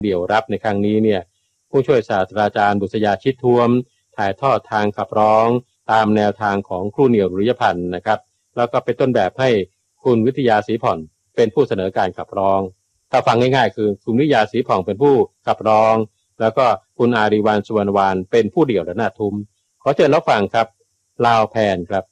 เดี่ยวรับในครั้งนี้เนี่ยผู้ช่วยศาสตราจารย์บุษยาชิดท้วมถ่ายทอดทางขับร้องตามแนวทางของครูเหนี่ยวดุริยพันธ์นะครับแล้วก็เป็นต้นแบบให้คุณวิทยาศรีผ่อนเป็นผู้เสนอการขับร้องถ้าฟังง่ายๆคือคุณวิทยาศรีผ่องเป็นผู้ขับร้องแล้วก็คุณอารีวรรณสุวรรณวานเป็นผู้เดี่ยวระนาดทุ้มขอเชิญรับฟังครับลาวแพนครับ